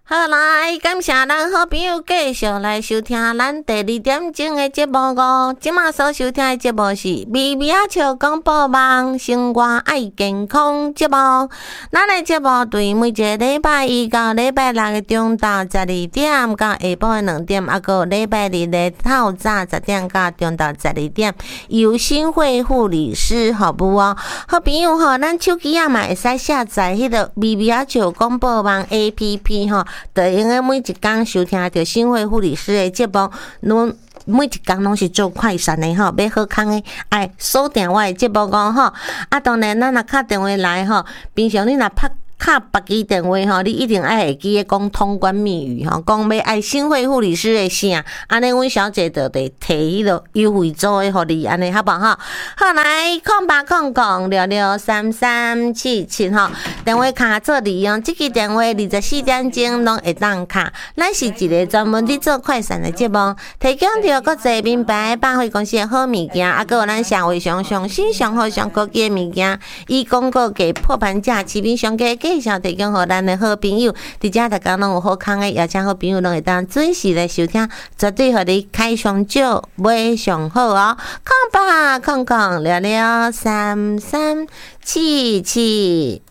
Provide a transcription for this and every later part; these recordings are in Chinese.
好来，感谢咱好朋友继续来收听咱第2点钟的节目哦。即马所收听的节目是微微仔笑广播网生活爱健康节目。咱的节目对每一个礼拜一到礼拜六的中昼12点到下晡的2点，还有礼拜日的透早10点到中昼12点，由新会护理师服务哦。好朋友吼，咱手机啊嘛会使下载迄个微微仔笑广播网 APP 吼。就用个每一天收听着新会护理师的节目，拢每一天拢是做快闪的吼，要好康的爱锁定我的节目讲吼。啊，当然咱若敲电话来吼，平常你若敲别支电话吼，你一定爱会记得讲通关密语吼，讲要爱新会护理师的声，安尼阮小姐就得摕迄个优惠组的互你，安尼好不好？好来0800663377吼，电话卡做利用，这支电话24点钟拢会当卡。咱是一个专门伫做快闪的节目，提供着国际名牌百货公司的好物件，啊，还有咱社会上上新上好上高级的物件，以广告价破盘价，市面上价介绍提供予咱的好朋友，伫遮大家拢有好康的，邀请好朋友拢会当准时来收听，绝对互你开上少，买上好哦。08003377。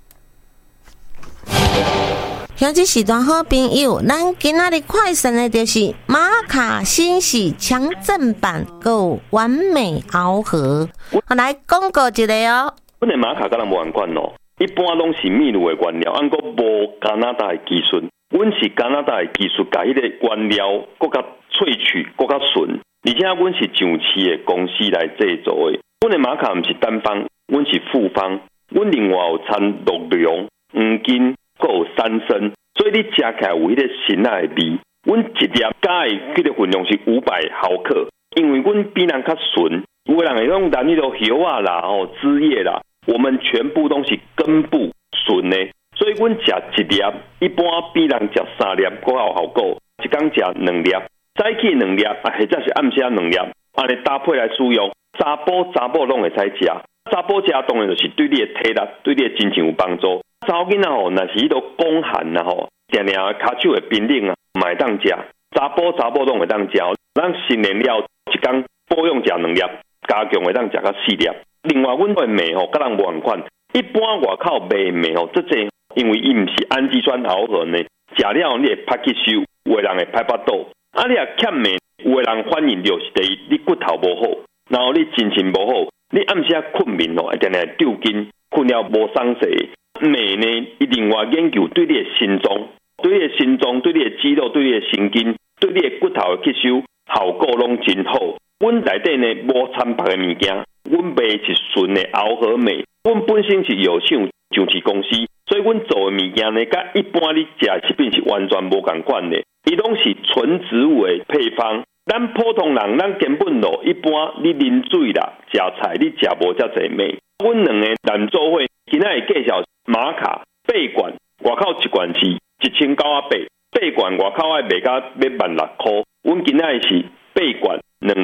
像这时段好朋友，咱今仔日快闪的就是玛卡欣喜强震版购完美螯合，来广告一个哦。 阮的玛卡甲人无共款哦。一般拢是秘鲁的原料，毋过无加拿大的技术。阮是加拿大的技术，甲迄个原料搁较萃取，搁较纯，而且阮是上市的公司来制作的。阮的玛卡毋是单方，阮是复方。阮另外有掺鹿茸、黄金，搁有山参，所以你食起来有迄个鲜奶的味。阮一粒加的迄个分量是500毫克，因为阮比人较纯，有的人会用咱迄个叶啊啦、枝叶啦。我们全部都是根部纯的，所以阮食一粒，一般比人食3粒搁有效果。一天食2粒，早起2粒，或者是暗时2粒，安尼搭配来使用。查甫拢会使食，查甫食当然就是对你的体力、对你的精神有帮助。查某囡仔吼，若是迄个宫寒啊吼，定定骹手会冰冷啊，嘛会当食。查甫拢会当食。咱新年了，一天保养食2粒，加强会当食到4粒。另外，阮的糜吼，甲人无共款。一般外口卖糜吼，这济，因为伊毋是氨基酸螯合呢，食了你会歹吸收，有的人会歹巴肚。啊，你若欠糜，有的人反映就是第一，你骨头无好，然后你精神无好，你暗时困眠吼，会定定抽筋，困了无松势。糜呢，伊另外研究对你的心脏、对你的肌肉、对你的神经、对你的骨头的吸收效果拢真好。阮内底呢无掺别的物件。阮卖是纯的螯合糜，阮本身是药厂上市公司，所以阮做的物件呢，甲一般你食的食品是完全无共款的。伊拢是纯植物的配方。咱普通人，咱根本咯，一般你啉水啦、食菜，你食无遮济糜。阮两个人做伙，今仔会介绍玛卡8罐，外口1罐是1980，8罐外口爱卖到要16000块。阮今仔是8罐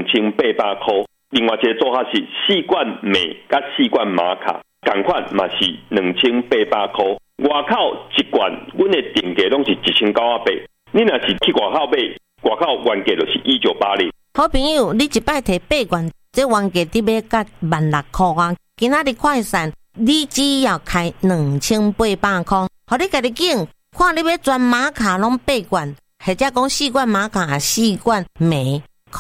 2800块。另外一个做法是4罐镁甲4罐玛卡，同款嘛是2800块。外口一罐，阮的定价拢是1980。你若是去外口买，外口原价就是1980。 好朋友，你一摆摕8罐，这原价得要甲16000块啊！今仔日快闪，你只要开2800块，互你家己拣，看你要全玛卡拢8罐，或者讲4罐玛卡4罐镁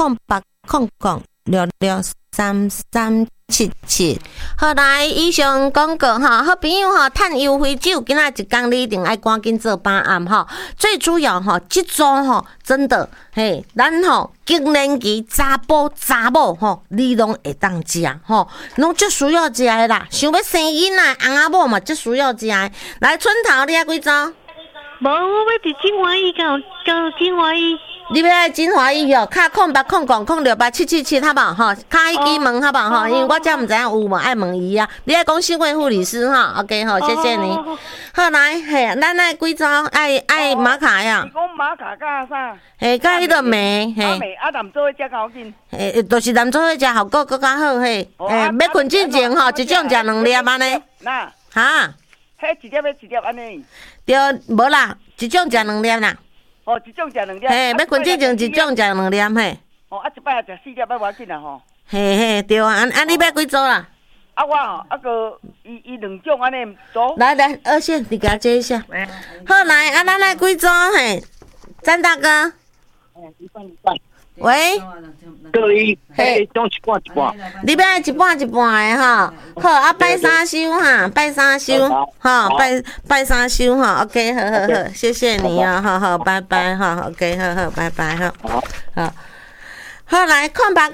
，0800663377。好来，以上广告哈，好朋友哈，趁优惠酒，今仔一天你一定爱赶紧做把案哈。最主要哈，这组哈，真的嘿，咱吼更年期查甫吼，你拢会当食吼，拢最需要食的啦。想要生囡仔，翁仔某嘛最需要食的。来，春头你爱几组？ 无，我要伫金华医到金华医。 你要来金华医哦，卡0800068777好不好？哈，开机门好不好？哈，因为我遮唔知影有无爱问伊啊。你爱讲新会护理师哈 ，OK 好，谢谢你。好来，嘿，咱爱几招爱玛卡呀？ 是讲玛卡甲啥？ 嘿，甲迄个镁，嘿， 南做伙食较紧。 嘿，就是南做伙食效果更较好嘿。诶，要困之前吼，一种食2粒安尼。 那哈？ 迄一粒安尼。 对，无啦， 一种食2粒啦。 哦，一种食2粒。 嘿，要困之前一种食2粒嘿。 哦，一摆食4粒，要要紧啦吼。 嘿嘿，对啊，你要几组啦？ 我吼，个伊2种安尼组。 来，2线你给他接一下。好来，咱来几组嘿？詹大哥。喂。 各一，嘿，种一半一半。 你要一半一半的哈，好拜三收哈，拜三收，哈，拜三收哈 ，OK， 好，谢谢你啊，好，拜拜哈 ，OK， 好，拜拜哈，好来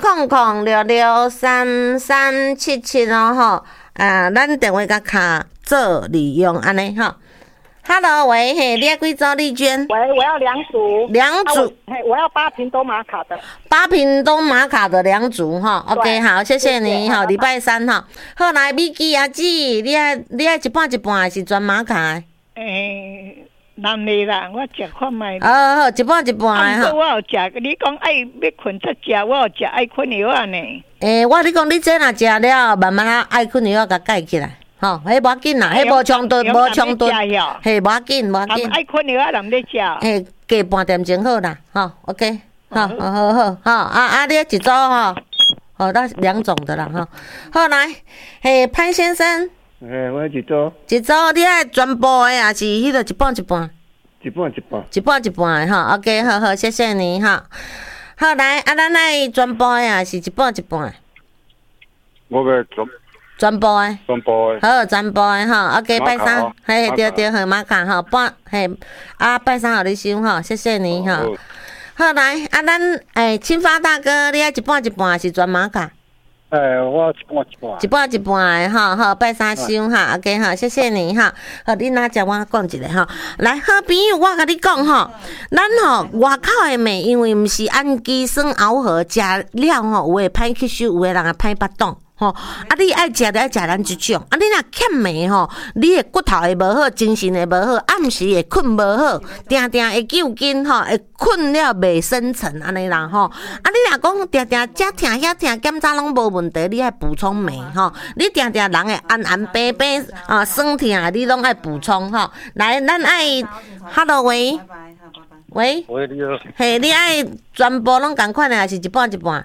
，0800663377哦哈，咱电话甲卡做利用安尼哈。Hello， 喂，嘿，你要几组丽娟？ 喂，我要2组。 2组。 我要8瓶东马卡的。 8瓶东马卡的2组哈 ，OK， 好，谢谢你哈，礼拜3哈。好来，米基阿姊，你爱一半一半还是全马卡的？ 男的啦，我食看卖。 好，一半一半的哈。 我有食，你讲爱要困才食，我有食爱困药啊呢。 我你讲你这若食了，慢慢啊爱困药甲盖起来。吼，迄无要紧啦，迄无冲突，无冲突，嘿，无要紧，无要紧。 爱困药啊，人咧食。 嘿，过半点钟好啦，吼 ，OK， 好，你一组吼，好，那2种的啦，吼。好来，嘿，潘先生。 我一组。 一组，你爱全部的还是迄个一半一半？ 一半一半。 一半一半的吼 ，OK， 好，谢谢你哈。好来，咱爱全部的还是一半一半的？ 我要全部的，好，全部的吼 ，OK， 拜三，嘿，对，好，马卡吼，嘿，拜三互你收吼，谢谢你吼。好来，咱青发大哥，你爱一半一半还是全马卡？ 我一半一半。 一半一半的吼，好，拜三收哈 ，OK 哈，谢谢你哈。好，你若食我讲一下吼。来，好朋友，我甲你讲吼，咱吼外口的面，因为毋是氨基酸熬合，食了吼，有诶歹吸收，有诶人也歹腹肚。吼，你爱食就爱食咱即种，你若欠糜吼，你的骨头会无好，精神会无好，暗时会困无好，定定会揪筋吼，会困了袂深沉安尼啦吼。你若讲定定遮疼遐疼，检查拢无问题，你爱补充镁吼。你定定人会暗白白酸疼，你拢爱补充吼。来，咱爱 ，Hello 喂，喂， 你好， 嘿，你爱全部拢共款的，还是一半一半？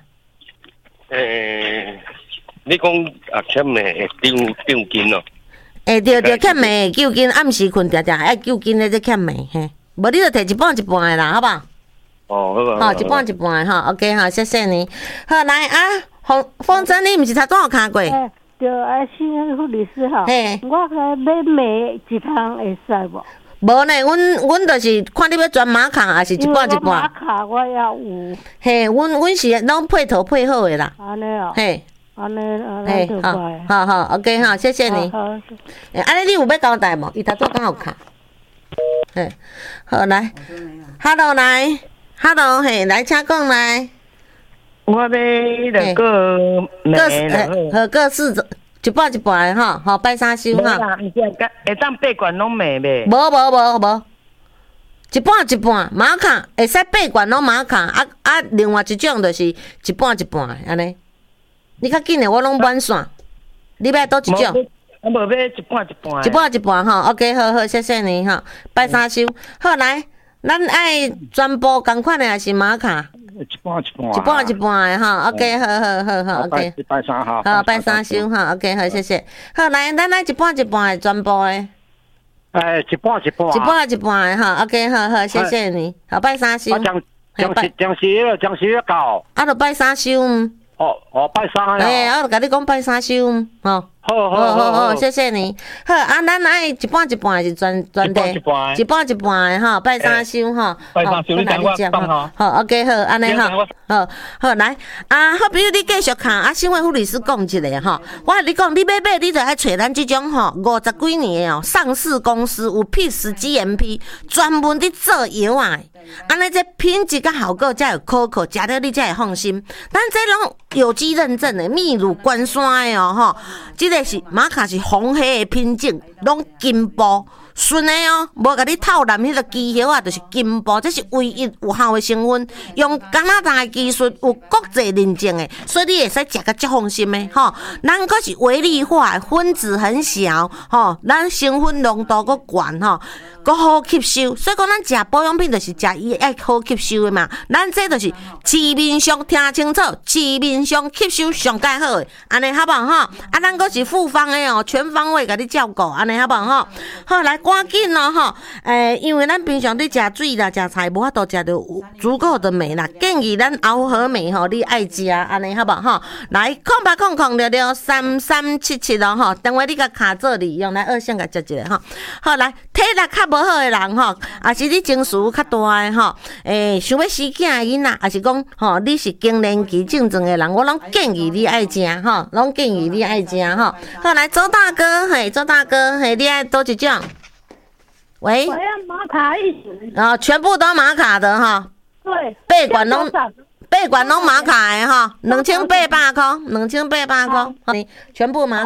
你讲欠糜会长筋咯？ 对，欠糜会揪筋，暗时困定定爱揪筋的，这欠糜嘿。无你就摕一半一半的啦，好不好？好，一半一半的哈 ，OK 哈，谢谢你。好来风筝，你毋是才刚有看过？ 对，新护理师哈。 嘿， 我买镁一趟会使无？ 无呢，阮就是看你要全马卡还是一半一半。 马卡我要有。 嘿，阮是拢配套配好的啦。 安尼哦。 嘿。 安尼， 好 ，OK 哈，谢谢你。 好。 安尼你有要交代无？伊头拄刚有看。嘿，好来 ，Hello 来 ，Hello 嘿，来请讲来。 我要那个好各4种，一半一半的吼，好拜三收哈。 会当8罐拢卖呗？ 无，一半一半马卡会使8罐拢马卡，另外一种就是一半一半的安尼。你较紧的，我拢满线。你要倒一种？ 我无要一半一半。 一半一半吼 ，OK， 好，谢谢你吼，拜三收。好来，咱爱全部共款的还是马卡？ 一半一半。 一半一半的吼 ，OK， 好 ，OK。 拜三好。 好，拜三收吼 ，OK， 好，谢谢。好来，咱爱一半一半的全部的。 一半一半。 一半一半的吼 ，OK， 好，谢谢你。好，拜三收。 将时要到。 就拜三收。 拜三啊！ 我就甲你讲拜三收，吼。好，谢谢你。好，咱爱一半一半还是全地？一半一半的吼，拜三收吼。 拜三收，你等我放吼。 好 ，OK， 好，安尼吼。好来，好比如你继续看，新闻护理师讲一下吼。我甲你讲，你要买，你就爱找咱这种吼50几年的上市公司有 PGMP， 专门伫做药啊。安尼这品质甲效果才会可靠，食了你才会放心。咱这拢有机认证的，秘鲁关山的哦吼，这个是马卡是红黑的品种，拢金箔， 纯的哦，无甲你套染迄个鸡血啊，就是金箔，这是唯一有效的成分，用加拿大的技术，有国际认证的，所以你会使食个足放心的吼。咱可是微粒化，分子很小吼，咱成分浓度阁悬吼。阁好吸收，所以讲咱食保养品就是食伊爱好吸收的嘛。咱这就是市面上听清楚，市面上吸收上介好的，安尼好不好吼？啊，咱阁是复方的哦，全方位甲你照顾，安尼好不好吼？好，来赶紧咯吼！因为咱平常伫食水啦、食菜无法度食到足够的镁啦，建议咱熬和镁吼，你爱食，安尼好不好吼？来0800633377咯吼，等下你甲卡做利用来二线甲接一个吼。好，来体力较无好的人吼，也是你情绪较大的吼，想要生囝的囡仔，也是讲吼，你是更年期症状的人，我拢建议你爱食吼，拢建议你爱食吼。好，来周大哥，周大哥，你爱多一种？喂， 我要玛卡一支。 全部都玛卡的哈。 对。 八罐拢玛卡的哈，2800块，2800块，全部玛。